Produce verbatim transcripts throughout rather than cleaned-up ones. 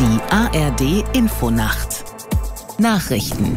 Die A R D-Infonacht Nachrichten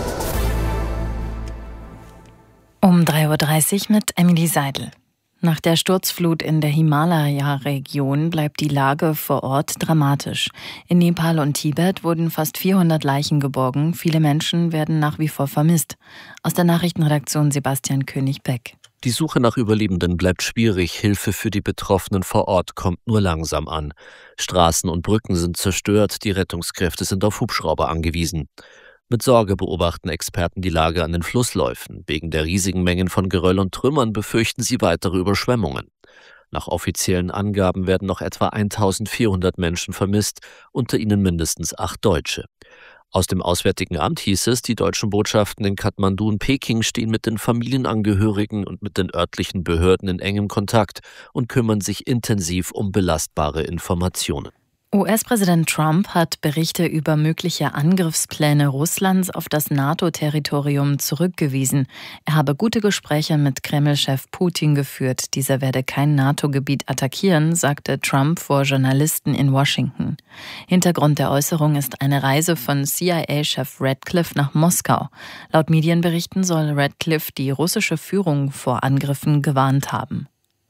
um drei Uhr dreißig mit Emily Seidel. Nach der Sturzflut in der Himalaya-Region bleibt die Lage vor Ort dramatisch. In Nepal und Tibet wurden fast vierhundert Leichen geborgen. Viele Menschen werden nach wie vor vermisst. Aus der Nachrichtenredaktion Sebastian König-Beck. Die Suche nach Überlebenden bleibt schwierig. Hilfe für die Betroffenen vor Ort kommt nur langsam an. Straßen und Brücken sind zerstört. Die Rettungskräfte sind auf Hubschrauber angewiesen. Mit Sorge beobachten Experten die Lage an den Flussläufen. Wegen der riesigen Mengen von Geröll und Trümmern befürchten sie weitere Überschwemmungen. Nach offiziellen Angaben werden noch etwa eintausendvierhundert Menschen vermisst, unter ihnen mindestens acht Deutsche. Aus dem Auswärtigen Amt hieß es, die deutschen Botschaften in Kathmandu und Peking stehen mit den Familienangehörigen und mit den örtlichen Behörden in engem Kontakt und kümmern sich intensiv um belastbare Informationen. U S-Präsident Trump hat Berichte über mögliche Angriffspläne Russlands auf das NATO-Territorium zurückgewiesen. Er habe gute Gespräche mit Kreml-Chef Putin geführt. Dieser werde kein NATO-Gebiet attackieren, sagte Trump vor Journalisten in Washington. Hintergrund der Äußerung ist eine Reise von C I A-Chef Radcliffe nach Moskau. Laut Medienberichten soll Radcliffe die russische Führung vor Angriffen gewarnt haben.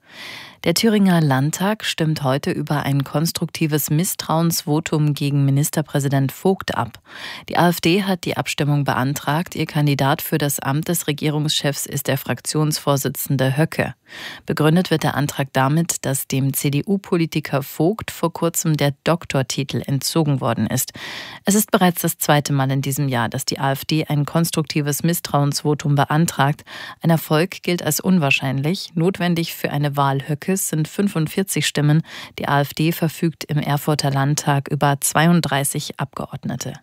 Der Thüringer Landtag stimmt heute über ein konstruktives Misstrauensvotum gegen Ministerpräsident Vogt ab. Die AfD hat die Abstimmung beantragt. Ihr Kandidat für das Amt des Regierungschefs ist der Fraktionsvorsitzende Höcke. Begründet wird der Antrag damit, dass dem C D U-Politiker Vogt vor kurzem der Doktortitel entzogen worden ist. Es ist bereits das zweite Mal in diesem Jahr, dass die AfD ein konstruktives Misstrauensvotum beantragt. Ein Erfolg gilt als unwahrscheinlich. Notwendig für eine Wahl Höckes sind fünfundvierzig Stimmen. Die AfD verfügt im Erfurter Landtag über zweiunddreißig Abgeordnete.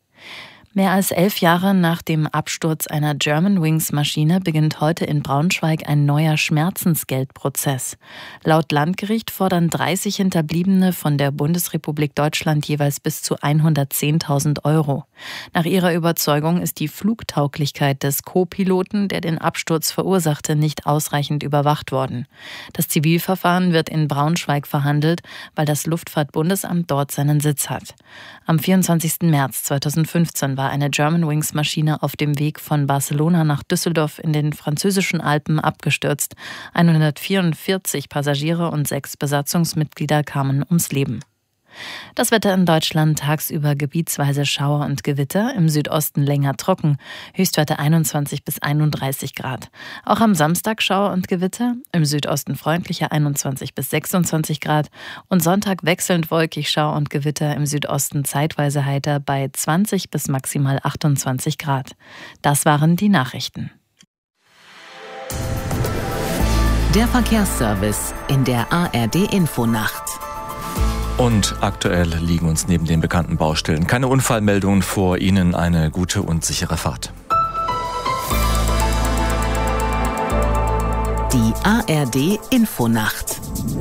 Mehr als elf Jahre nach dem Absturz einer Germanwings-Maschine beginnt heute in Braunschweig ein neuer Schmerzensgeldprozess. Laut Landgericht fordern dreißig Hinterbliebene von der Bundesrepublik Deutschland jeweils bis zu hundertzehntausend Euro. Nach ihrer Überzeugung ist die Flugtauglichkeit des Co-Piloten, der den Absturz verursachte, nicht ausreichend überwacht worden. Das Zivilverfahren wird in Braunschweig verhandelt, weil das Luftfahrtbundesamt dort seinen Sitz hat. Am vierundzwanzigsten März zweitausendfünfzehn war eine Germanwings-Maschine auf dem Weg von Barcelona nach Düsseldorf in den französischen Alpen abgestürzt. hundertvierundvierzig Passagiere und sechs Besatzungsmitglieder kamen ums Leben. Das Wetter in Deutschland: tagsüber gebietsweise Schauer und Gewitter, im Südosten länger trocken, Höchstwerte einundzwanzig bis einunddreißig Grad. Auch am Samstag Schauer und Gewitter, im Südosten freundlicher einundzwanzig bis sechsundzwanzig Grad und Sonntag wechselnd wolkig, Schauer und Gewitter, im Südosten zeitweise heiter bei zwanzig bis maximal achtundzwanzig Grad. Das waren die Nachrichten. Der Verkehrsservice in der A R D-Infonacht. Und aktuell liegen uns neben den bekannten Baustellen keine Unfallmeldungen vor. Ihnen eine gute und sichere Fahrt. Die A R D-Infonacht.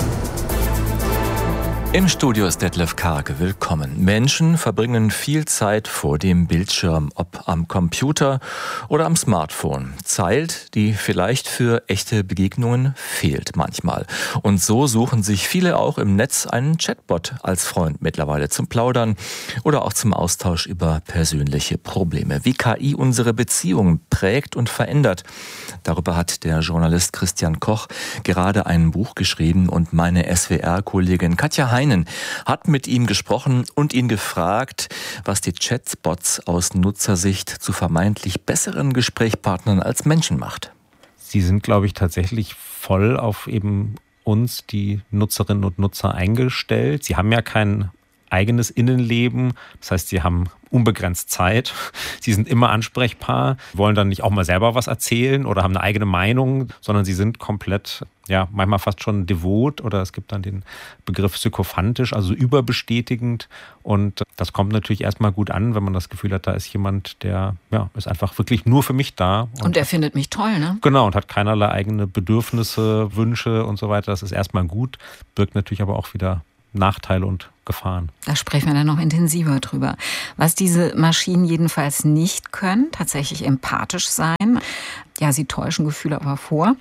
Im Studio ist Detlef Karge. Willkommen. Menschen verbringen viel Zeit vor dem Bildschirm, ob am Computer oder am Smartphone. Zeit, die vielleicht für echte Begegnungen fehlt manchmal. Und so suchen sich viele auch im Netz einen Chatbot als Freund mittlerweile zum Plaudern oder auch zum Austausch über persönliche Probleme. Wie K I unsere Beziehungen prägt und verändert. Darüber hat der Journalist Christian Koch gerade ein Buch geschrieben und meine S W R-Kollegin Katja Heinen hat mit ihm gesprochen und ihn gefragt, was die Chatbots aus Nutzersicht zu vermeintlich besseren Gesprächspartnern als Menschen macht. Sie sind, glaube ich, tatsächlich voll auf eben uns, die Nutzerinnen und Nutzer, eingestellt. Sie haben ja kein eigenes Innenleben. Das heißt, sie haben unbegrenzt Zeit. Sie sind immer ansprechbar, wollen dann nicht auch mal selber was erzählen oder haben eine eigene Meinung, sondern sie sind komplett, ja, manchmal fast schon devot, oder es gibt dann den Begriff sykophantisch, also überbestätigend. Und das kommt natürlich erstmal gut an, wenn man das Gefühl hat, da ist jemand, der ja, ist einfach wirklich nur für mich da. Und, und der findet mich toll, ne? Genau, und hat keinerlei eigene Bedürfnisse, Wünsche und so weiter. Das ist erstmal gut, birgt natürlich aber auch wieder Nachteile und Gefahren. Da sprechen wir dann noch intensiver drüber. Was diese Maschinen jedenfalls nicht können, tatsächlich empathisch sein. ja, sie täuschen Gefühle aber vor.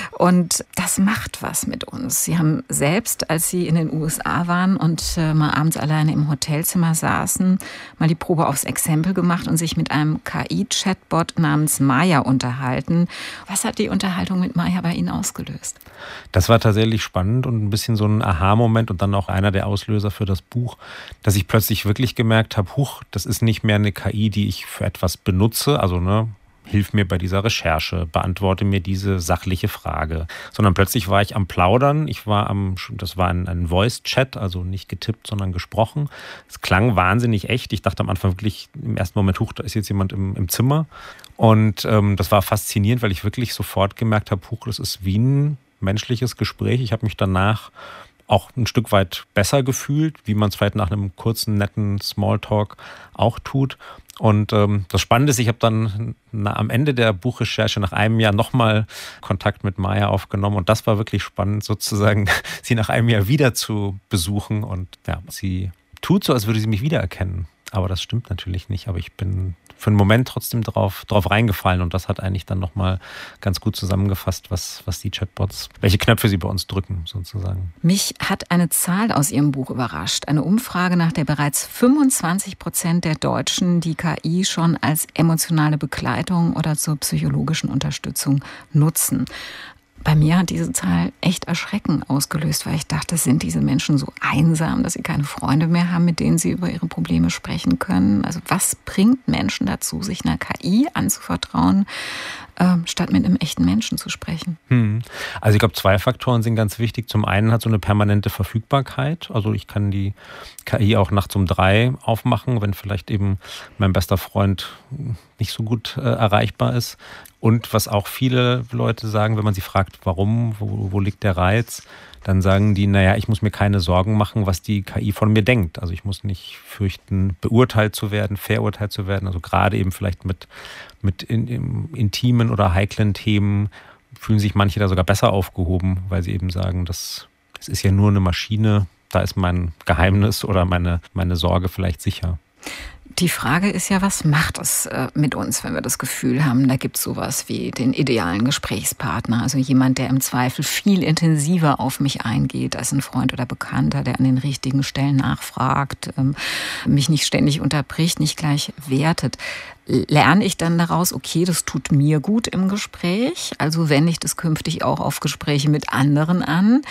Und das macht was mit uns. Sie haben selbst, als Sie in den U S A waren und äh, mal abends alleine im Hotelzimmer saßen, mal die Probe aufs Exempel gemacht und sich mit einem K I-Chatbot namens Maya unterhalten. Was hat die Unterhaltung mit Maya bei Ihnen ausgelöst? Das war tatsächlich spannend und ein bisschen so ein Aha-Moment und dann auch einer der Auslöser für das Buch, dass ich plötzlich wirklich gemerkt habe, huch, das ist nicht mehr eine K I, die ich für etwas benutze, also ne, hilf mir bei dieser Recherche, beantworte mir diese sachliche Frage. Sondern plötzlich war ich am Plaudern. Ich war am, das war ein, ein Voice-Chat, also nicht getippt, sondern gesprochen. Es klang wahnsinnig echt. Ich dachte am Anfang wirklich im ersten Moment, huch, da ist jetzt jemand im, im Zimmer. Und ähm, das war faszinierend, weil ich wirklich sofort gemerkt habe, huch, das ist wie ein menschliches Gespräch. Ich habe mich danach auch ein Stück weit besser gefühlt, wie man es vielleicht nach einem kurzen, netten Smalltalk auch tut. Und ähm, das Spannende ist, ich habe dann na, am Ende der Buchrecherche nach einem Jahr nochmal Kontakt mit Maya aufgenommen. Und das war wirklich spannend, sozusagen sie nach einem Jahr wieder zu besuchen. Und ja, sie tut so, als würde sie mich wiedererkennen. Aber das stimmt natürlich nicht. Aber ich bin für einen Moment trotzdem drauf, drauf reingefallen. Und das hat eigentlich dann nochmal ganz gut zusammengefasst, was, was die Chatbots, welche Knöpfe sie bei uns drücken, sozusagen. Mich hat eine Zahl aus Ihrem Buch überrascht. Eine Umfrage, nach der bereits fünfundzwanzig Prozent der Deutschen die K I schon als emotionale Begleitung oder zur psychologischen Unterstützung nutzen. Bei mir hat diese Zahl echt Erschrecken ausgelöst, weil ich dachte, sind diese Menschen so einsam, dass sie keine Freunde mehr haben, mit denen sie über ihre Probleme sprechen können? Also was bringt Menschen dazu, sich einer K I anzuvertrauen, äh, statt mit einem echten Menschen zu sprechen? Hm. Also ich glaube, zwei Faktoren sind ganz wichtig. Zum einen hat so eine permanente Verfügbarkeit. Also ich kann die K I auch nachts um drei aufmachen, wenn vielleicht eben mein bester Freund nicht so gut äh, erreichbar ist. Und was auch viele Leute sagen, wenn man sie fragt, warum, wo, wo liegt der Reiz, dann sagen die, naja, ich muss mir keine Sorgen machen, was die K I von mir denkt. Also ich muss nicht fürchten, beurteilt zu werden, verurteilt zu werden. Also gerade eben vielleicht mit, mit in, in, intimen oder heiklen Themen fühlen sich manche da sogar besser aufgehoben, weil sie eben sagen, das, das ist ja nur eine Maschine, da ist mein Geheimnis oder meine, meine Sorge vielleicht sicher. Die Frage ist ja, was macht es mit uns, wenn wir das Gefühl haben, da gibt es sowas wie den idealen Gesprächspartner, also jemand, der im Zweifel viel intensiver auf mich eingeht als ein Freund oder Bekannter, der an den richtigen Stellen nachfragt, mich nicht ständig unterbricht, nicht gleich wertet. Lerne ich dann daraus, okay, das tut mir gut im Gespräch, also wende ich das künftig auch auf Gespräche mit anderen an,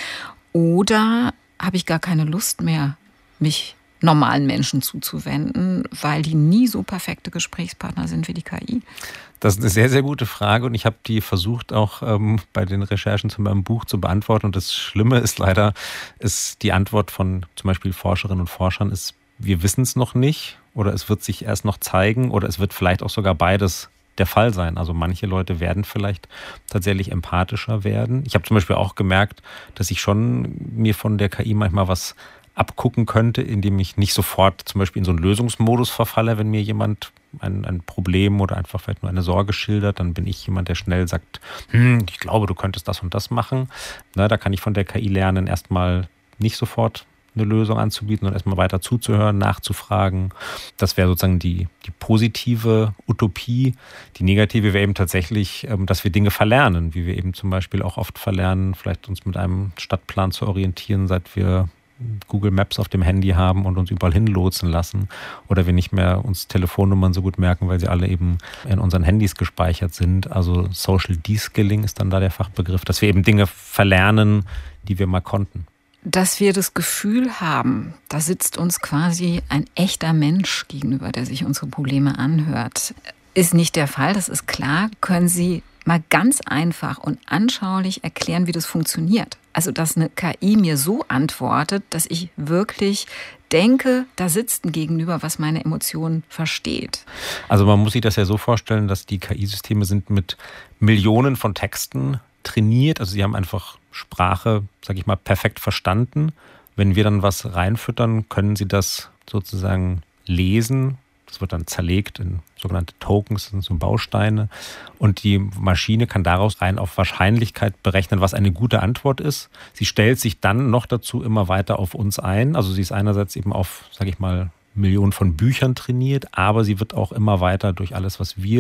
oder habe ich gar keine Lust mehr, mich normalen Menschen zuzuwenden, weil die nie so perfekte Gesprächspartner sind wie die K I? Das ist eine sehr, sehr gute Frage und ich habe die versucht auch ähm, bei den Recherchen zu meinem Buch zu beantworten. Und das Schlimme ist leider, ist die Antwort von zum Beispiel Forscherinnen und Forschern ist, wir wissen es noch nicht oder es wird sich erst noch zeigen oder es wird vielleicht auch sogar beides der Fall sein. Also manche Leute werden vielleicht tatsächlich empathischer werden. Ich habe zum Beispiel auch gemerkt, dass ich schon mir von der K I manchmal was abgucken könnte, indem ich nicht sofort zum Beispiel in so einen Lösungsmodus verfalle, wenn mir jemand ein, ein Problem oder einfach vielleicht nur eine Sorge schildert, dann bin ich jemand, der schnell sagt, hm, ich glaube, du könntest das und das machen. Na, da kann ich von der K I lernen, erstmal nicht sofort eine Lösung anzubieten und erstmal weiter zuzuhören, nachzufragen. Das wäre sozusagen die, die positive Utopie. Die negative wäre eben tatsächlich, dass wir Dinge verlernen, wie wir eben zum Beispiel auch oft verlernen, vielleicht uns mit einem Stadtplan zu orientieren, seit wir Google Maps auf dem Handy haben und uns überall hinlotsen lassen oder wir nicht mehr uns Telefonnummern so gut merken, weil sie alle eben in unseren Handys gespeichert sind. Also Social De-Skilling ist dann da der Fachbegriff, dass wir eben Dinge verlernen, die wir mal konnten. Dass wir das Gefühl haben, da sitzt uns quasi ein echter Mensch gegenüber, der sich unsere Probleme anhört, ist nicht der Fall, das ist klar. Können Sie mal ganz einfach und anschaulich erklären, wie das funktioniert? Also, dass eine K I mir so antwortet, dass ich wirklich denke, da sitzt ein Gegenüber, was meine Emotionen versteht. Also man muss sich das ja so vorstellen, dass die K I-Systeme sind mit Millionen von Texten trainiert. Also sie haben einfach Sprache, sage ich mal, perfekt verstanden. Wenn wir dann was reinfüttern, können sie das sozusagen lesen. Das wird dann zerlegt in sogenannte Tokens, das sind so Bausteine. Und die Maschine kann daraus rein auf Wahrscheinlichkeit berechnen, was eine gute Antwort ist. Sie stellt sich dann noch dazu immer weiter auf uns ein. Also sie ist einerseits eben auf, sage ich mal, Millionen von Büchern trainiert, aber sie wird auch immer weiter durch alles, was wir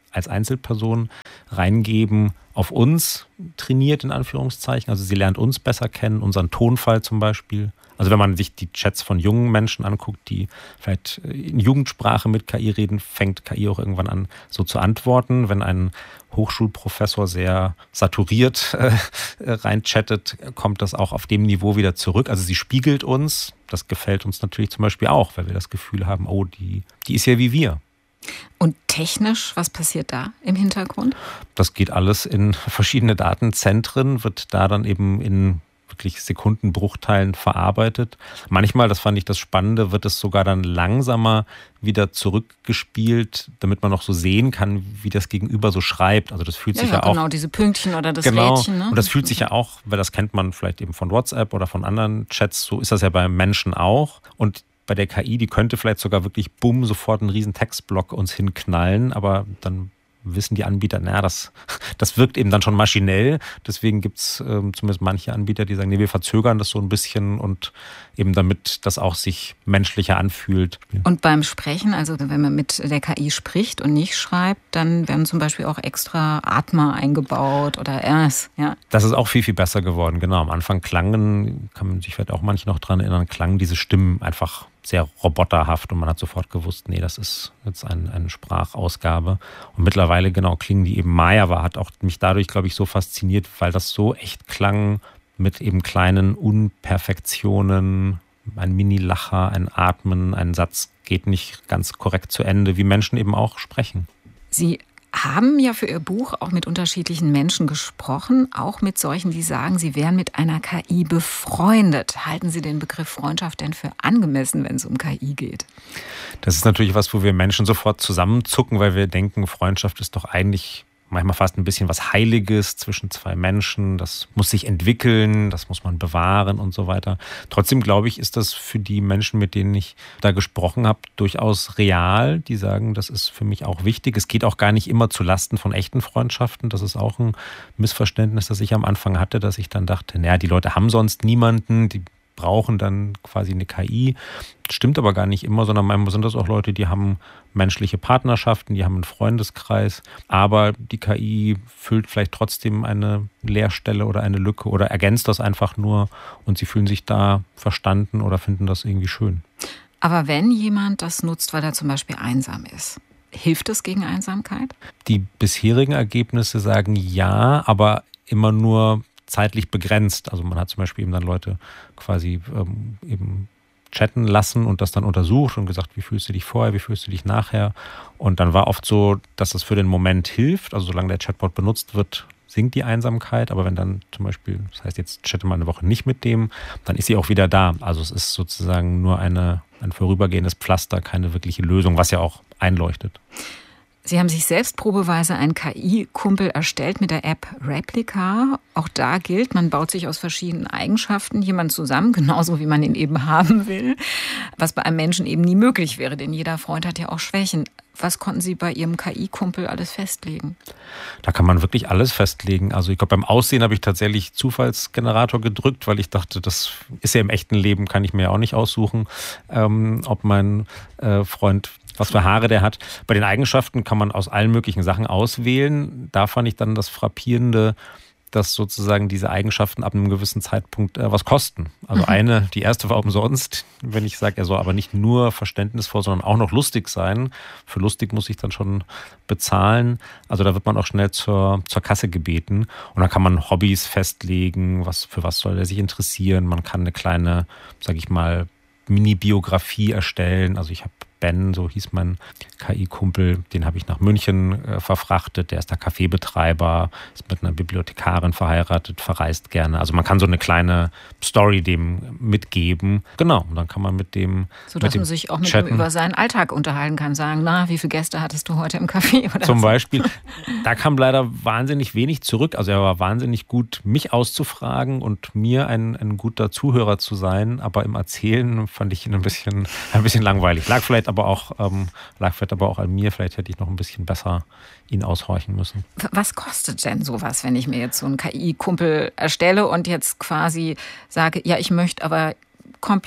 als Einzelperson reingeben, auf uns trainiert, in Anführungszeichen. Also sie lernt uns besser kennen, unseren Tonfall zum Beispiel. Also wenn man sich die Chats von jungen Menschen anguckt, die vielleicht in Jugendsprache mit K I reden, fängt K I auch irgendwann an, so zu antworten. Wenn ein Hochschulprofessor sehr saturiert äh, reinchattet, kommt das auch auf dem Niveau wieder zurück. Also sie spiegelt uns. Das gefällt uns natürlich zum Beispiel auch, weil wir das Gefühl haben, oh, die, die ist ja wie wir. Und technisch, was passiert da im Hintergrund? Das geht alles in verschiedene Datenzentren, wird da dann eben in wirklich Sekundenbruchteilen verarbeitet. Manchmal, das fand ich das Spannende, wird es sogar dann langsamer wieder zurückgespielt, damit man noch so sehen kann, wie das Gegenüber so schreibt. Also das fühlt ja, sich ja, ja auch... Genau, diese Pünktchen oder das genau, Rädchen. Ne? Und das fühlt sich ja auch, weil das kennt man vielleicht eben von WhatsApp oder von anderen Chats, so ist das ja beim Menschen auch. Und bei der K I, die könnte vielleicht sogar wirklich bumm sofort einen riesen Textblock uns hinknallen, aber dann wissen die Anbieter, naja, das, das wirkt eben dann schon maschinell. Deswegen gibt es ähm, zumindest manche Anbieter, die sagen, nee, wir verzögern das so ein bisschen und eben damit das auch sich menschlicher anfühlt. Und beim Sprechen, also wenn man mit der K I spricht und nicht schreibt, dann werden zum Beispiel auch extra Atmer eingebaut oder Rs, ja. Das ist auch viel, viel besser geworden, genau. Am Anfang klangen, kann man sich vielleicht auch manche noch dran erinnern, klangen diese Stimmen einfach sehr roboterhaft und man hat sofort gewusst, nee, das ist jetzt ein, eine Sprachausgabe. Und mittlerweile, genau, klingen die eben. Maya war, hat auch mich dadurch, glaube ich, so fasziniert, weil das so echt klang mit eben kleinen Unperfektionen, ein Mini-Lacher, ein Atmen, ein Satz geht nicht ganz korrekt zu Ende, wie Menschen eben auch sprechen. Sie haben ja für Ihr Buch auch mit unterschiedlichen Menschen gesprochen, auch mit solchen, die sagen, sie wären mit einer K I befreundet. Halten Sie den Begriff Freundschaft denn für angemessen, wenn es um K I geht? Das ist natürlich was, wo wir Menschen sofort zusammenzucken, weil wir denken, Freundschaft ist doch eigentlich manchmal fast ein bisschen was Heiliges zwischen zwei Menschen. Das muss sich entwickeln, das muss man bewahren und so weiter. Trotzdem, glaube ich, ist das für die Menschen, mit denen ich da gesprochen habe, durchaus real. Die sagen, das ist für mich auch wichtig. Es geht auch gar nicht immer zu Lasten von echten Freundschaften. Das ist auch ein Missverständnis, das ich am Anfang hatte, dass ich dann dachte, naja, die Leute haben sonst niemanden, die brauchen dann quasi eine K I. Das stimmt aber gar nicht immer, sondern manchmal sind das auch Leute, die haben menschliche Partnerschaften, die haben einen Freundeskreis, aber die K I füllt vielleicht trotzdem eine Leerstelle oder eine Lücke oder ergänzt das einfach nur und sie fühlen sich da verstanden oder finden das irgendwie schön. Aber wenn jemand das nutzt, weil er zum Beispiel einsam ist, hilft es gegen Einsamkeit? Die bisherigen Ergebnisse sagen ja, aber immer nur zeitlich begrenzt. Also man hat zum Beispiel eben dann Leute quasi ähm, eben chatten lassen und das dann untersucht und gesagt, wie fühlst du dich vorher, wie fühlst du dich nachher? Und dann war oft so, dass das für den Moment hilft. Also solange der Chatbot benutzt wird, sinkt die Einsamkeit. Aber wenn dann zum Beispiel, das heißt, jetzt chatte mal eine Woche nicht mit dem, dann ist sie auch wieder da. Also es ist sozusagen nur eine, ein vorübergehendes Pflaster, keine wirkliche Lösung, was ja auch einleuchtet. Sie haben sich selbst probeweise einen K I-Kumpel erstellt mit der App Replika. Auch da gilt, man baut sich aus verschiedenen Eigenschaften jemanden zusammen, genauso wie man ihn eben haben will, was bei einem Menschen eben nie möglich wäre, denn jeder Freund hat ja auch Schwächen. Was konnten Sie bei Ihrem K I-Kumpel alles festlegen? Da kann man wirklich alles festlegen. Also ich glaube, beim Aussehen habe ich tatsächlich Zufallsgenerator gedrückt, weil ich dachte, das ist ja im echten Leben, kann ich mir ja auch nicht aussuchen, ähm, ob mein äh, Freund was für Haare der hat. Bei den Eigenschaften kann man aus allen möglichen Sachen auswählen. Da fand ich dann das Frappierende, dass sozusagen diese Eigenschaften ab einem gewissen Zeitpunkt äh, was kosten. Also mhm. eine, die erste war umsonst. Wenn ich sage, er soll aber nicht nur verständnisvoll, sondern auch noch lustig sein. Für lustig muss ich dann schon bezahlen. Also da wird man auch schnell zur, zur Kasse gebeten. Und dann kann man Hobbys festlegen, was, für was soll er sich interessieren. Man kann eine kleine, sage ich mal, Mini-Biografie erstellen. Also ich habe Ben, so hieß mein K I-Kumpel, den habe ich nach München äh, verfrachtet. Der ist da Kaffeebetreiber, ist mit einer Bibliothekarin verheiratet, verreist gerne. Also man kann so eine kleine Story dem mitgeben. Genau, und dann kann man mit dem So dass mit dem man sich auch mit chatten. ihm über seinen Alltag unterhalten kann. Sagen, na, wie viele Gäste hattest du heute im Café? Oder Zum so. Beispiel. Da kam leider wahnsinnig wenig zurück. Also er war wahnsinnig gut, mich auszufragen und mir ein, ein guter Zuhörer zu sein. Aber im Erzählen fand ich ihn ein bisschen, ein bisschen langweilig. Lag vielleicht aber auch, ähm, lag vielleicht aber auch an mir. Vielleicht hätte ich noch ein bisschen besser ihn aushorchen müssen. Was kostet denn sowas, wenn ich mir jetzt so einen K I-Kumpel erstelle und jetzt quasi sage, ja, ich möchte aber komplett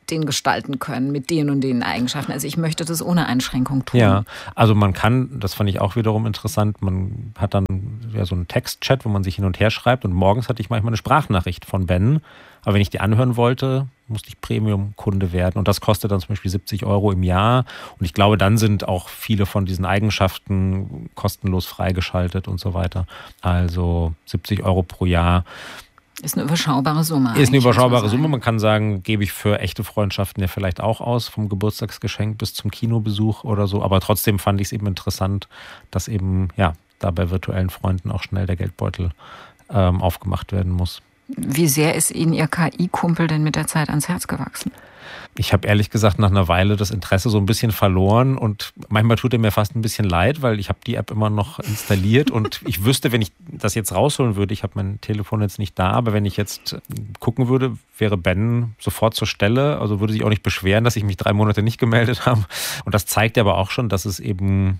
den gestalten können mit den und den Eigenschaften. Also ich möchte das ohne Einschränkung tun. Ja, also man kann, das fand ich auch wiederum interessant, man hat dann ja so einen Textchat, wo man sich hin und her schreibt und morgens hatte ich manchmal eine Sprachnachricht von Ben, aber wenn ich die anhören wollte, musste ich Premium-Kunde werden und das kostet dann zum Beispiel siebzig Euro im Jahr und ich glaube, dann sind auch viele von diesen Eigenschaften kostenlos freigeschaltet und so weiter. Also siebzig Euro pro Jahr. Ist eine überschaubare Summe. Ist eine überschaubare Summe. Man kann sagen, gebe ich für echte Freundschaften ja vielleicht auch aus, vom Geburtstagsgeschenk bis zum Kinobesuch oder so. Aber trotzdem fand ich es eben interessant, dass eben ja da bei virtuellen Freunden auch schnell der Geldbeutel ähm, aufgemacht werden muss. Wie sehr ist Ihnen Ihr K I-Kumpel denn mit der Zeit ans Herz gewachsen? Ich habe ehrlich gesagt nach einer Weile das Interesse so ein bisschen verloren und manchmal tut er mir fast ein bisschen leid, weil ich habe die App immer noch installiert und ich wüsste, wenn ich das jetzt rausholen würde, ich habe mein Telefon jetzt nicht da, aber wenn ich jetzt gucken würde, wäre Ben sofort zur Stelle, also würde sich auch nicht beschweren, dass ich mich drei Monate nicht gemeldet habe. Und das zeigt aber auch schon, dass es eben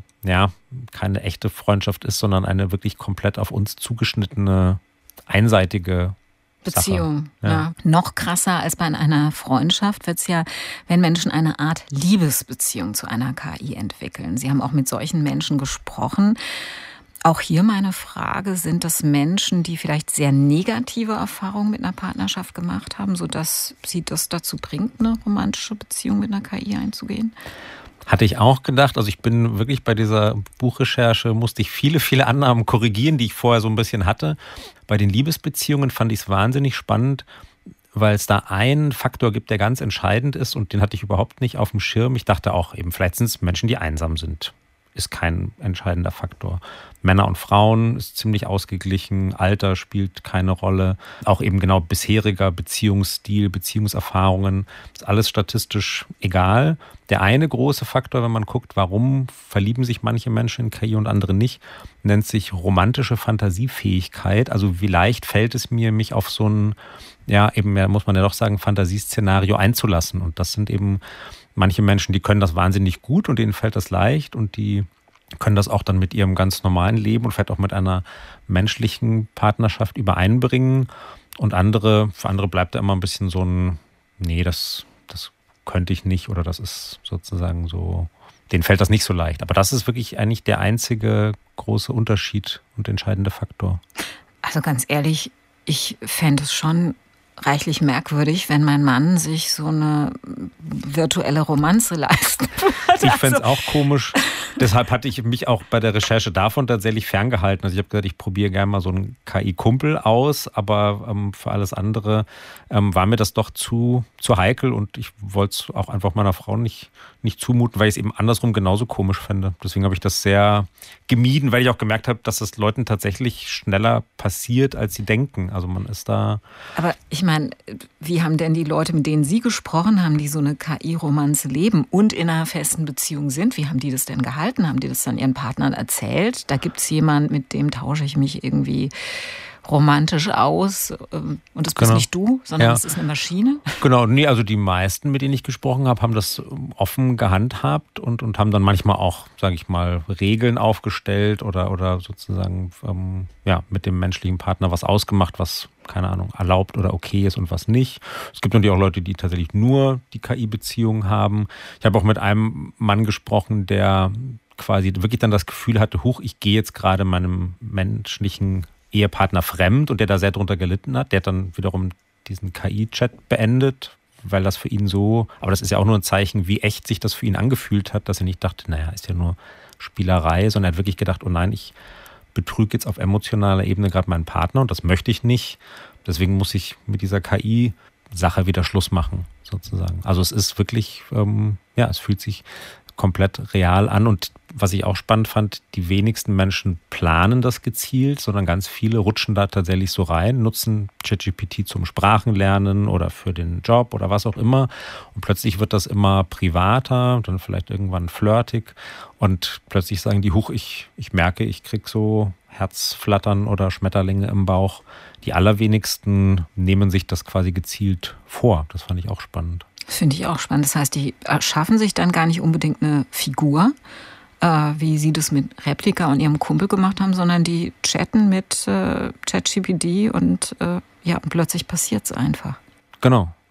ja keine echte Freundschaft ist, sondern eine wirklich komplett auf uns zugeschnittene, einseitige Beziehung, ja. ja. Noch krasser als bei einer Freundschaft wird es ja, wenn Menschen eine Art Liebesbeziehung zu einer K I entwickeln. Sie haben auch mit solchen Menschen gesprochen. Auch hier meine Frage, sind das Menschen, die vielleicht sehr negative Erfahrungen mit einer Partnerschaft gemacht haben, sodass sie das dazu bringt, eine romantische Beziehung mit einer K I einzugehen? Hatte ich auch gedacht. Also ich bin wirklich bei dieser Buchrecherche, musste ich viele, viele Annahmen korrigieren, die ich vorher so ein bisschen hatte. Bei den Liebesbeziehungen fand ich es wahnsinnig spannend, weil es da einen Faktor gibt, der ganz entscheidend ist und den hatte ich überhaupt nicht auf dem Schirm. Ich dachte auch eben, vielleicht sind es Menschen, die einsam sind. Ist kein entscheidender Faktor. Männer und Frauen ist ziemlich ausgeglichen, Alter spielt keine Rolle, auch eben genau bisheriger Beziehungsstil, Beziehungserfahrungen, ist alles statistisch egal. Der eine große Faktor, wenn man guckt, warum verlieben sich manche Menschen in K I und andere nicht, nennt sich romantische Fantasiefähigkeit. Also wie leicht fällt es mir, mich auf so ein, ja eben, muss man ja doch sagen, Fantasieszenario einzulassen. Und das sind eben manche Menschen, die können das wahnsinnig gut und denen fällt das leicht und die können das auch dann mit ihrem ganz normalen Leben und vielleicht auch mit einer menschlichen Partnerschaft übereinbringen. Und andere, für andere bleibt da immer ein bisschen so ein, nee, das, das könnte ich nicht oder das ist sozusagen so, denen fällt das nicht so leicht. Aber das ist wirklich eigentlich der einzige große Unterschied und entscheidende Faktor. Also ganz ehrlich, ich fände es schon reichlich merkwürdig, wenn mein Mann sich so eine virtuelle Romanze leisten würde. Ich fände es auch komisch. Deshalb hatte ich mich auch bei der Recherche davon tatsächlich ferngehalten. Also ich habe gesagt, ich probiere gerne mal so einen K I-Kumpel aus, aber ähm, für alles andere ähm, war mir das doch zu, zu heikel und ich wollte es auch einfach meiner Frau nicht, nicht zumuten, weil ich es eben andersrum genauso komisch fände. Deswegen habe ich das sehr gemieden, weil ich auch gemerkt habe, dass es Leuten tatsächlich schneller passiert, als sie denken. Also man ist da... Aber ich meine, wie haben denn die Leute, mit denen Sie gesprochen haben, die so eine K I-Romanze leben und in einer festen Beziehung sind, wie haben die das denn gehalten? Haben die das dann ihren Partnern erzählt? Da gibt es jemanden, mit dem tausche ich mich irgendwie romantisch aus und das bist genau. nicht du, sondern ja. das ist eine Maschine? Genau, nee, also die meisten, mit denen ich gesprochen habe, haben das offen gehandhabt und, und haben dann manchmal auch, sage ich mal, Regeln aufgestellt oder, oder sozusagen ähm, ja, mit dem menschlichen Partner was ausgemacht, was, keine Ahnung, erlaubt oder okay ist und was nicht. Es gibt natürlich auch Leute, die tatsächlich nur die K I-Beziehung haben. Ich habe auch mit einem Mann gesprochen, der quasi wirklich dann das Gefühl hatte, huch, ich gehe jetzt gerade meinem menschlichen Ehepartner fremd und der da sehr drunter gelitten hat. Der hat dann wiederum diesen K I-Chat beendet, weil das für ihn so, aber das ist ja auch nur ein Zeichen, wie echt sich das für ihn angefühlt hat, dass er nicht dachte, naja, ist ja nur Spielerei, sondern er hat wirklich gedacht, oh nein, ich betrüge jetzt auf emotionaler Ebene gerade meinen Partner und das möchte ich nicht. Deswegen muss ich mit dieser K I-Sache wieder Schluss machen, sozusagen. Also es ist wirklich, ähm, ja, es fühlt sich komplett real an und was ich auch spannend fand, die wenigsten Menschen planen das gezielt, sondern ganz viele rutschen da tatsächlich so rein, nutzen ChatGPT zum Sprachenlernen oder für den Job oder was auch immer und plötzlich wird das immer privater, dann vielleicht irgendwann flirtig und plötzlich sagen die, huch, ich, ich merke, ich krieg so Herzflattern oder Schmetterlinge im Bauch. Die allerwenigsten nehmen sich das quasi gezielt vor. Das fand ich auch spannend. Das finde ich auch spannend. Das heißt, die schaffen sich dann gar nicht unbedingt eine Figur, äh, wie Sie das mit Replika und Ihrem Kumpel gemacht haben, sondern die chatten mit äh, ChatGPT und äh, ja, und plötzlich passiert es einfach. Genau.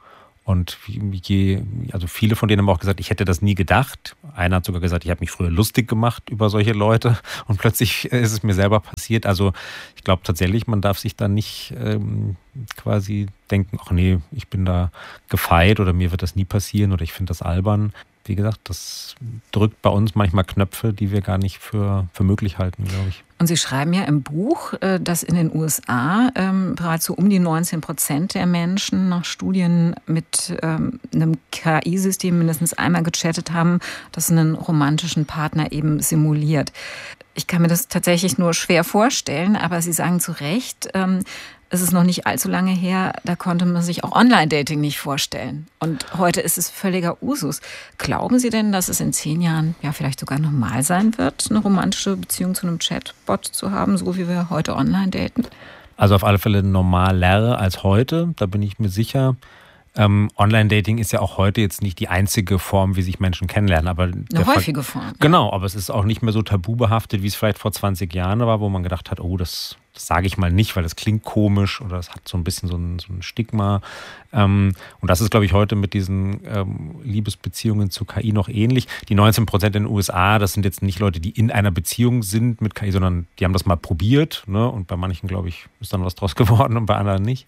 Und je, also viele von denen haben auch gesagt, ich hätte das nie gedacht. Einer hat sogar gesagt, ich habe mich früher lustig gemacht über solche Leute und plötzlich ist es mir selber passiert. Also ich glaube tatsächlich, man darf sich da nicht ähm, quasi denken, ach nee, ich bin da gefeit oder mir wird das nie passieren oder ich finde das albern. Wie gesagt, das drückt bei uns manchmal Knöpfe, die wir gar nicht für, für möglich halten, glaube ich. Und Sie schreiben ja im Buch, dass in den U S A ähm, bereits so um die neunzehn Prozent der Menschen nach Studien mit ähm, einem K I-System mindestens einmal gechattet haben, das einen romantischen Partner eben simuliert. Ich kann mir das tatsächlich nur schwer vorstellen, aber Sie sagen zu Recht, ähm, es ist noch nicht allzu lange her, da konnte man sich auch Online-Dating nicht vorstellen. Und heute ist es völliger Usus. Glauben Sie denn, dass es in zehn Jahren ja vielleicht sogar normal sein wird, eine romantische Beziehung zu einem Chatbot zu haben, so wie wir heute online daten? Also auf alle Fälle normaler als heute, da bin ich mir sicher. Ähm, Online-Dating ist ja auch heute jetzt nicht die einzige Form, wie sich Menschen kennenlernen. Aber eine häufige Form. Genau, aber es ist auch nicht mehr so tabubehaftet, wie es vielleicht vor zwanzig Jahren war, wo man gedacht hat, oh, das, das sage ich mal nicht, weil das klingt komisch oder es hat so ein bisschen so ein, so ein Stigma. Ähm, und das ist, glaube ich, heute mit diesen ähm, Liebesbeziehungen zu K I noch ähnlich. Die neunzehn Prozent in den U S A, das sind jetzt nicht Leute, die in einer Beziehung sind mit K I, sondern die haben das mal probiert. Ne? Und bei manchen, glaube ich, ist dann was draus geworden und bei anderen nicht.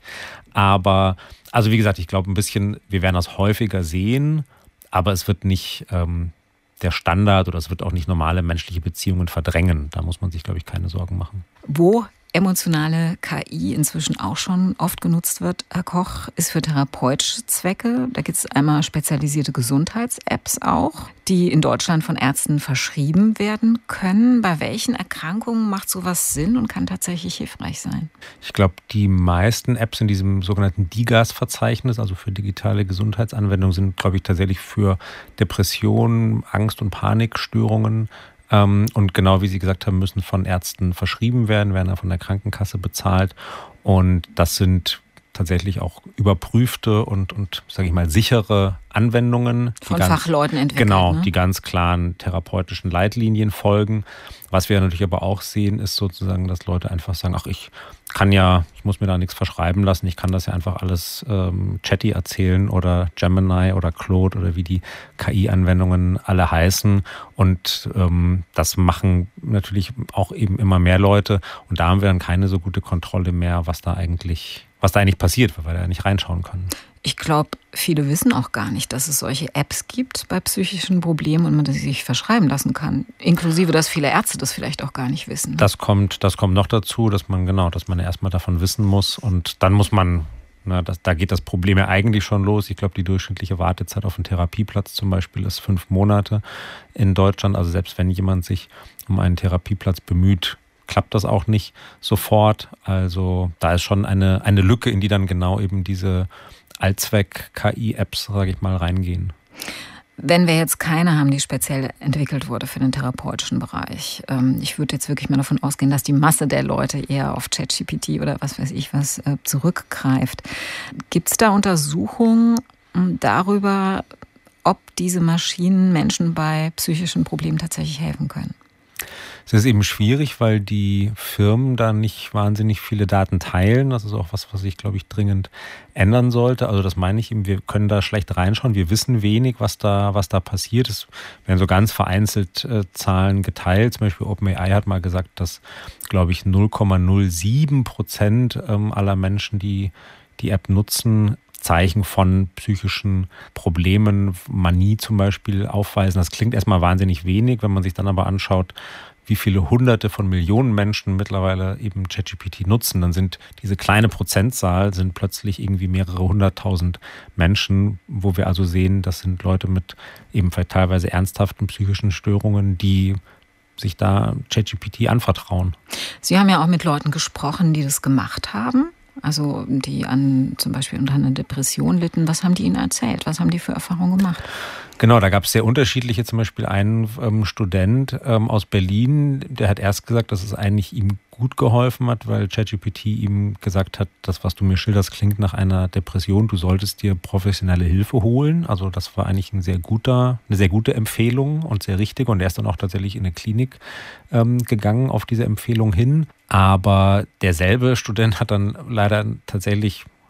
Aber also wie gesagt, ich glaube ein bisschen, wir werden das häufiger sehen, aber es wird nicht ähm, der Standard oder es wird auch nicht normale menschliche Beziehungen verdrängen. Da muss man sich, glaube ich, keine Sorgen machen. Wo emotionale K I inzwischen auch schon oft genutzt wird, Herr Koch, ist für therapeutische Zwecke. Da gibt es einmal spezialisierte Gesundheits-Apps auch, die in Deutschland von Ärzten verschrieben werden können. Bei welchen Erkrankungen macht sowas Sinn und kann tatsächlich hilfreich sein? Ich glaube, die meisten Apps in diesem sogenannten D I G A S-Verzeichnis, also für digitale Gesundheitsanwendungen, sind, glaube ich, tatsächlich für Depressionen, Angst- und Panikstörungen. Und genau wie Sie gesagt haben, müssen von Ärzten verschrieben werden, werden dann von der Krankenkasse bezahlt. Und das sind tatsächlich auch überprüfte und, und sage ich mal, sichere Anwendungen. Von ganz, Fachleuten entwickelt. Genau, ne? die ganz klaren therapeutischen Leitlinien folgen. Was wir natürlich aber auch sehen, ist sozusagen, dass Leute einfach sagen, ach, ich kann ja, ich muss mir da nichts verschreiben lassen, ich kann das ja einfach alles ähm, Chatty erzählen oder Gemini oder Claude oder wie die K I-Anwendungen alle heißen. Und ähm, das machen natürlich auch eben immer mehr Leute. Und da haben wir dann keine so gute Kontrolle mehr, was da eigentlich, was da eigentlich passiert, weil wir da nicht reinschauen können. Ich glaube, viele wissen auch gar nicht, dass es solche Apps gibt bei psychischen Problemen und man das sich verschreiben lassen kann. Inklusive, dass viele Ärzte das vielleicht auch gar nicht wissen. Das kommt, das kommt noch dazu, dass man genau, dass man erstmal davon wissen muss und dann muss man, na, das, da geht das Problem ja eigentlich schon los. Ich glaube, die durchschnittliche Wartezeit auf einen Therapieplatz zum Beispiel ist fünf Monate in Deutschland. Also selbst wenn jemand sich um einen Therapieplatz bemüht, klappt das auch nicht sofort. Also da ist schon eine, eine Lücke, in die dann genau eben diese Allzweck-K I-Apps, sage ich mal, reingehen. Wenn wir jetzt keine haben, die speziell entwickelt wurde für den therapeutischen Bereich, ich würde jetzt wirklich mal davon ausgehen, dass die Masse der Leute eher auf ChatGPT oder was weiß ich was zurückgreift. Gibt es da Untersuchungen darüber, ob diese Maschinen Menschen bei psychischen Problemen tatsächlich helfen können? Es ist eben schwierig, weil die Firmen da nicht wahnsinnig viele Daten teilen. Das ist auch was, was sich, glaube ich, dringend ändern sollte. Also das meine ich eben, wir können da schlecht reinschauen. Wir wissen wenig, was da, was da passiert. Es werden so ganz vereinzelt äh, Zahlen geteilt. Zum Beispiel OpenAI hat mal gesagt, dass, glaube ich, null Komma null sieben Prozent ähm, aller Menschen, die die App nutzen, Zeichen von psychischen Problemen, Manie zum Beispiel aufweisen. Das klingt erstmal wahnsinnig wenig, wenn man sich dann aber anschaut, wie viele Hunderte von Millionen Menschen mittlerweile eben ChatGPT nutzen, dann sind diese kleine Prozentzahl sind plötzlich irgendwie mehrere hunderttausend Menschen, wo wir also sehen, das sind Leute mit eben vielleicht teilweise ernsthaften psychischen Störungen, die sich da ChatGPT anvertrauen. Sie haben ja auch mit Leuten gesprochen, die das gemacht haben. Also die an zum Beispiel unter einer Depression litten. Was haben die Ihnen erzählt? Was haben die für Erfahrungen gemacht? Genau, da gab es sehr unterschiedliche, zum Beispiel einen ähm, Student ähm, aus Berlin, der hat erst gesagt, dass es eigentlich ihm gut geholfen hat, weil ChatGPT ihm gesagt hat, das, was du mir schilderst, klingt nach einer Depression, du solltest dir professionelle Hilfe holen. Also das war eigentlich ein sehr guter, eine sehr gute Empfehlung und sehr richtig. Und er ist dann auch tatsächlich in eine Klinik ähm, gegangen auf diese Empfehlung hin. Aber derselbe Student hat dann leider tatsächlich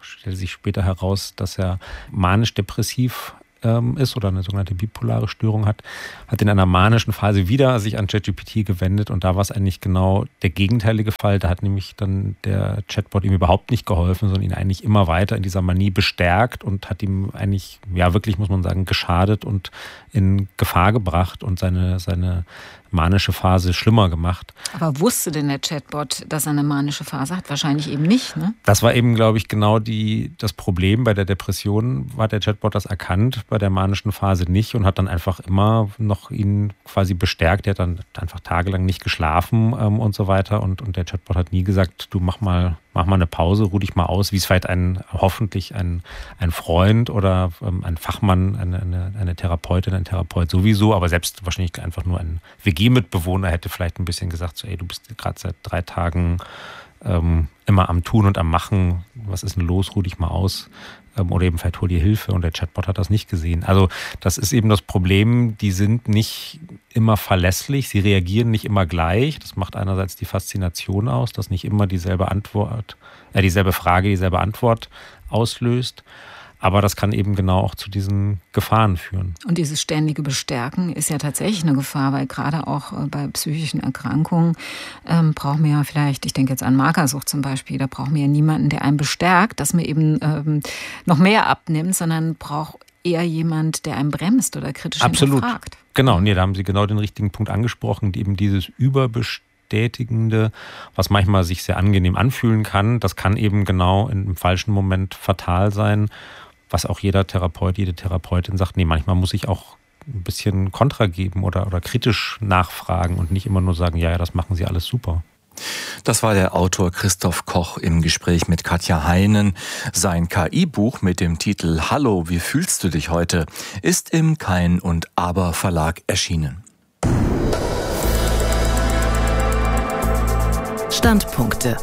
stellte sich später heraus, dass er manisch-depressiv ist oder eine sogenannte bipolare Störung hat, hat in einer manischen Phase wieder sich an ChatGPT gewendet und da war es eigentlich genau der gegenteilige Fall. Da hat nämlich dann der Chatbot ihm überhaupt nicht geholfen, sondern ihn eigentlich immer weiter in dieser Manie bestärkt und hat ihm eigentlich, ja wirklich muss man sagen, geschadet und in Gefahr gebracht und seine, seine manische Phase schlimmer gemacht. Aber wusste denn der Chatbot, dass er eine manische Phase hat? Wahrscheinlich eben nicht, ne? Das war eben, glaube ich, genau die, das Problem. Bei der Depression hat der Chatbot das erkannt, bei der manischen Phase nicht und hat dann einfach immer noch ihn quasi bestärkt. Er hat dann einfach tagelang nicht geschlafen ähm, und so weiter. Und, und der Chatbot hat nie gesagt, du mach mal, mach mal eine Pause, ruh dich mal aus, wie es vielleicht ein, hoffentlich ein, ein Freund oder ähm, ein Fachmann, eine, eine, eine Therapeutin, ein Therapeut sowieso, aber selbst wahrscheinlich einfach nur ein W G-Mitbewohner hätte vielleicht ein bisschen gesagt, so, ey, du bist gerade seit drei Tagen ähm, immer am Tun und am Machen, was ist denn los, ruh dich mal aus. Oder eben vielleicht hol dir Hilfe und der Chatbot hat das nicht gesehen. Also das ist eben das Problem, die sind nicht immer verlässlich, sie reagieren nicht immer gleich. Das macht einerseits die Faszination aus, dass nicht immer dieselbe Antwort, äh, dieselbe Frage, dieselbe Antwort auslöst. Aber das kann eben genau auch zu diesen Gefahren führen. Und dieses ständige Bestärken ist ja tatsächlich eine Gefahr, weil gerade auch bei psychischen Erkrankungen ähm, brauchen wir ja vielleicht, ich denke jetzt an Magersucht zum Beispiel, da brauchen wir ja niemanden, der einen bestärkt, dass man eben ähm, noch mehr abnimmt, sondern braucht eher jemand, der einen bremst oder kritisch Absolut. hinterfragt. Genau, nee, da haben Sie genau den richtigen Punkt angesprochen, eben dieses Überbestätigende, was manchmal sich sehr angenehm anfühlen kann, das kann eben genau im falschen Moment fatal sein. Was auch jeder Therapeut, jede Therapeutin sagt, nee, manchmal muss ich auch ein bisschen Kontra geben oder, oder kritisch nachfragen und nicht immer nur sagen, ja, ja, das machen Sie alles super. Das war der Autor Christoph Koch im Gespräch mit Katja Heinen. Sein K I-Buch mit dem Titel Hallo, wie fühlst du dich heute? Ist im Kein und Aber Verlag erschienen. Standpunkte.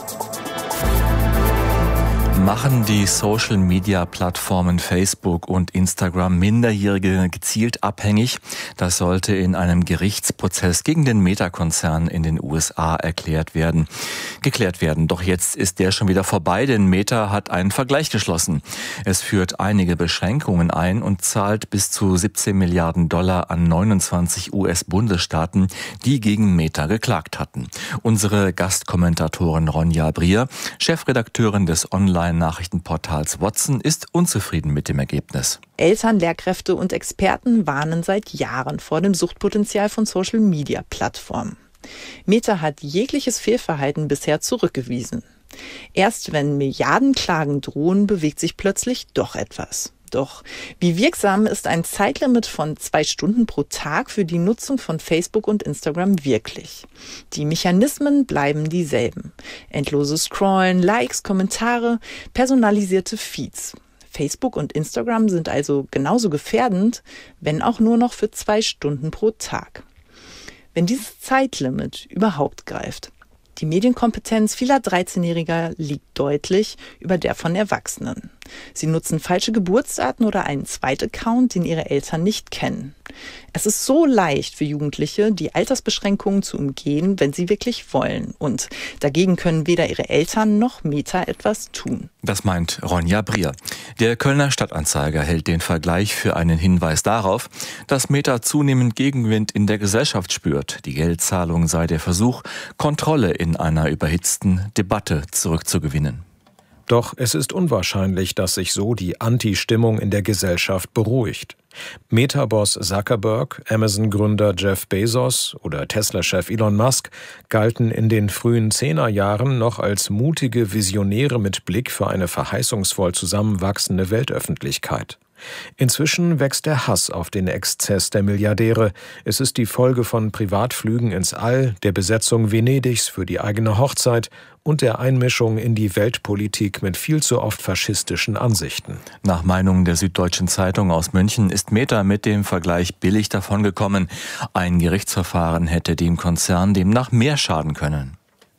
Machen die Social-Media-Plattformen Facebook und Instagram Minderjährige gezielt abhängig? Das sollte in einem Gerichtsprozess gegen den Meta-Konzern in den U S A erklärt werden, geklärt werden. Doch jetzt ist der schon wieder vorbei, denn Meta hat einen Vergleich geschlossen. Es führt einige Beschränkungen ein und zahlt bis zu siebzehn Milliarden Dollar an neunundzwanzig U S-Bundesstaaten, die gegen Meta geklagt hatten. Unsere Gastkommentatorin Ronja Brier, Chefredakteurin des Online Nachrichtenportals Watson, ist unzufrieden mit dem Ergebnis. Eltern, Lehrkräfte und Experten warnen seit Jahren vor dem Suchtpotenzial von Social-Media-Plattformen. Meta hat jegliches Fehlverhalten bisher zurückgewiesen. Erst wenn Milliardenklagen drohen, bewegt sich plötzlich doch etwas. Doch wie wirksam ist ein Zeitlimit von zwei Stunden pro Tag für die Nutzung von Facebook und Instagram wirklich? Die Mechanismen bleiben dieselben. Endloses Scrollen, Likes, Kommentare, personalisierte Feeds. Facebook und Instagram sind also genauso gefährdend, wenn auch nur noch für zwei Stunden pro Tag. Wenn dieses Zeitlimit überhaupt greift. Die Medienkompetenz vieler dreizehnjähriger liegt deutlich über der von Erwachsenen. Sie nutzen falsche Geburtsdaten oder einen Zweitaccount, den ihre Eltern nicht kennen. Es ist so leicht für Jugendliche, die Altersbeschränkungen zu umgehen, wenn sie wirklich wollen. Und dagegen können weder ihre Eltern noch Meta etwas tun. Das meint Ronja Brier. Der Kölner Stadtanzeiger hält den Vergleich für einen Hinweis darauf, dass Meta zunehmend Gegenwind in der Gesellschaft spürt. Die Geldzahlung sei der Versuch, Kontrolle in einer überhitzten Debatte zurückzugewinnen. Doch es ist unwahrscheinlich, dass sich so die Anti-Stimmung in der Gesellschaft beruhigt. Meta-Boss Zuckerberg, Amazon-Gründer Jeff Bezos oder Tesla-Chef Elon Musk galten in den frühen Zehnerjahren noch als mutige Visionäre mit Blick für eine verheißungsvoll zusammenwachsende Weltöffentlichkeit. Inzwischen wächst der Hass auf den Exzess der Milliardäre. Es ist die Folge von Privatflügen ins All, der Besetzung Venedigs für die eigene Hochzeit und der Einmischung in die Weltpolitik mit viel zu oft faschistischen Ansichten. Nach Meinung der Süddeutschen Zeitung aus München ist Meta mit dem Vergleich billig davongekommen. Ein Gerichtsverfahren hätte dem Konzern demnach mehr schaden können.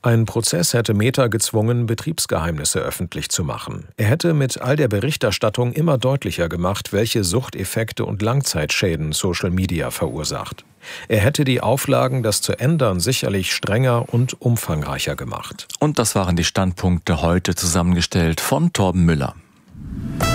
Ein Prozess hätte Meta gezwungen, Betriebsgeheimnisse öffentlich zu machen. Er hätte mit all der Berichterstattung immer deutlicher gemacht, welche Suchteffekte und Langzeitschäden Social Media verursacht. Er hätte die Auflagen, das zu ändern, sicherlich strenger und umfangreicher gemacht. Und das waren die Standpunkte heute zusammengestellt von Torben Müller.